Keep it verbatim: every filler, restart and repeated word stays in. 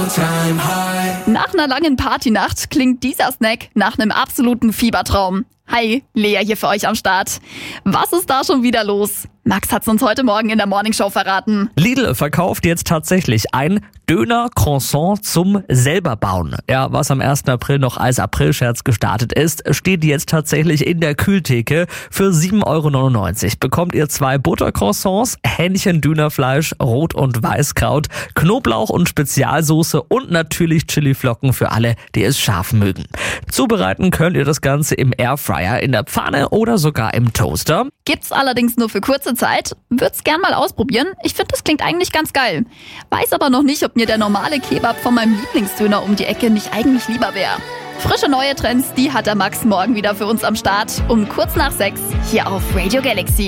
all-time high. Nach einer langen Partynacht klingt dieser Snack nach einem absoluten Fiebertraum. Hi, Lea hier für euch am Start. Was ist da schon wieder los? Max hat's uns heute Morgen in der Morningshow verraten. Lidl verkauft jetzt tatsächlich ein Döner-Croissant zum selberbauen. Ja, was am ersten April noch als Aprilscherz gestartet ist, steht jetzt tatsächlich in der Kühltheke. Für sieben Euro neunundneunzig bekommt ihr zwei Buttercroissants, Hähnchen, Dönerfleisch, Rot- und Weißkraut, Knoblauch und Spezialsoße und natürlich Chiliflocken für alle, die es scharf mögen. Zubereiten könnt ihr das Ganze im Airfryer, in der Pfanne oder sogar im Toaster. Gibt's allerdings nur für kurze Zeit. Würd's gern mal ausprobieren. Ich finde, das klingt eigentlich ganz geil. Weiß aber noch nicht, ob mir der normale Kebab von meinem Lieblingsdöner um die Ecke nicht eigentlich lieber wäre. Frische neue Trends, die hat der Max morgen wieder für uns am Start. Um kurz nach sechs hier auf Radio Galaxy.